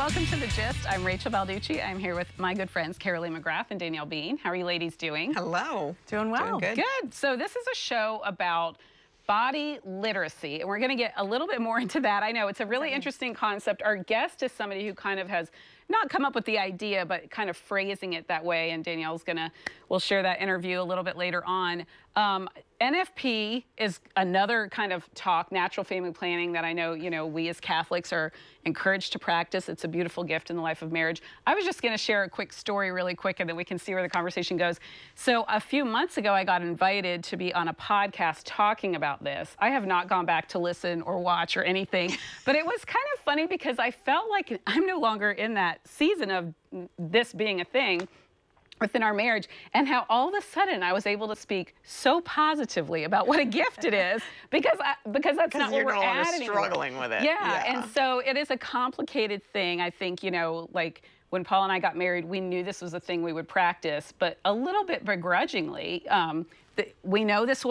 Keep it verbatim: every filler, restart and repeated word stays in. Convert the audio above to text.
Welcome to The Gist. I'm Rachel Balducci. I'm here with my good friends, Carolee McGrath and Danielle Bean. How are you ladies doing? Hello. Doing well. Doing good. Good. So this is a show about body literacy, and we're going to get a little bit more into that. I know it's a really interesting concept. Our guest is somebody who kind of has not come up with the idea, but kind of phrasing it that way, and Danielle's going to, we'll share that interview a little bit later on. Um, N F P is another kind of talk, natural family planning, that I know, you know, we as Catholics are encouraged to practice. It's a beautiful gift in the life of marriage. I was just going to share a quick story really quick, and then we can see where the conversation goes. So a few months ago, I got invited to be on a podcast talking about this. I have not gone back to listen or watch or anything, but it was kind of funny because I felt like I'm no longer in that season of this being a thing within our marriage, and how all of a sudden I was able to speak so positively about what a gift it is, because I, because that's not where we're at anymore. Struggling with it. Yeah, yeah, and so it is a complicated thing. I think, you know, like when Paul and I got married, we knew this was a thing we would practice, but a little bit begrudgingly. Um, we know this will